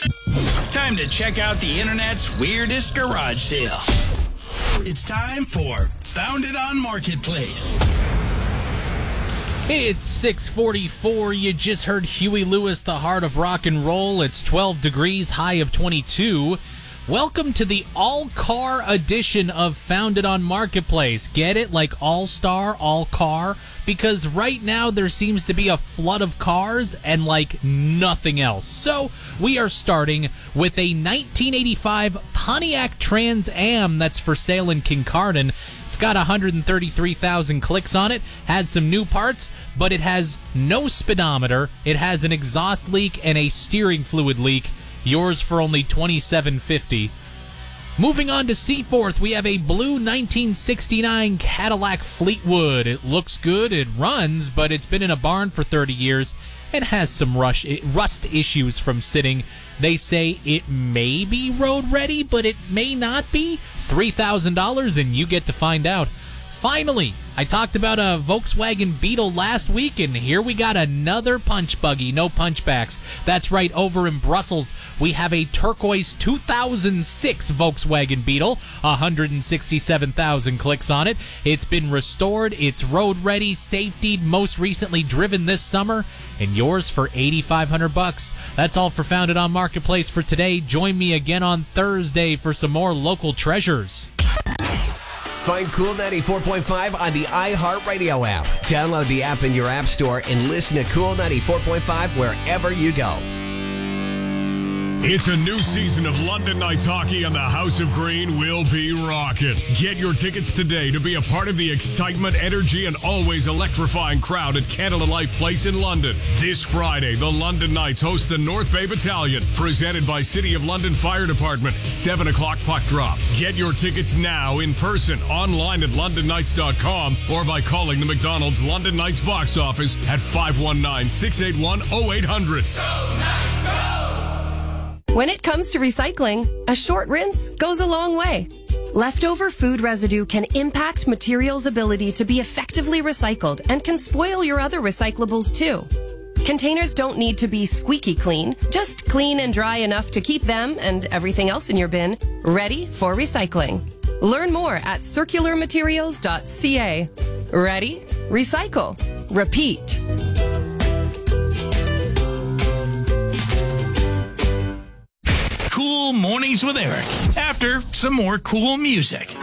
Time to check out the internet's weirdest garage sale. It's time for Found It on Marketplace. It's 6:44. You just heard Huey Lewis, The Heart of Rock and Roll. It's 12 degrees, high of 22. Welcome to the all-car edition of Found It on Marketplace. Get it? Like all-star, all-car? Because right now there seems to be a flood of cars and like nothing else. So we are starting with a 1985 Pontiac Trans Am that's for sale in Kincardine. It's got 133,000 clicks on it, had some new parts, but it has no speedometer. It has an exhaust leak and a steering fluid leak. Yours for only $2,750. Moving on to Seaforth, we have a blue 1969 Cadillac Fleetwood. It looks good, it runs, but it's been in a barn for 30 years and has some rust issues from sitting. They say it may be road ready, but it may not be. $3,000 and you get to find out. Finally, I talked about a Volkswagen Beetle last week, and here we got another punch buggy, no punchbacks. That's right, over in Brussels, we have a turquoise 2006 Volkswagen Beetle, 167,000 clicks on it. It's been restored, it's road ready, safetied, most recently driven this summer, and yours for $8,500. That's all for Found It on Marketplace for today. Join me again on Thursday for some more local treasures. Find Cool 94.5 on the iHeartRadio app. Download the app in your app store and listen to Cool 94.5 wherever you go. It's a new season of London Knights hockey, and the House of Green will be rocking. Get your tickets today to be a part of the excitement, energy, and always electrifying crowd at Canada Life Place in London. This Friday, the London Knights host the North Bay Battalion, presented by City of London Fire Department. 7 o'clock puck drop. Get your tickets now in person, online at londonnights.com, or by calling the McDonald's London Knights box office at 519-681-0800. Go Knights, go! When it comes to recycling, a short rinse goes a long way. Leftover food residue can impact materials' ability to be effectively recycled and can spoil your other recyclables too. Containers don't need to be squeaky clean, just clean and dry enough to keep them and everything else in your bin ready for recycling. Learn more at circularmaterials.ca. Ready? Recycle. Repeat. Cool Mornings with Eric. After some more cool music.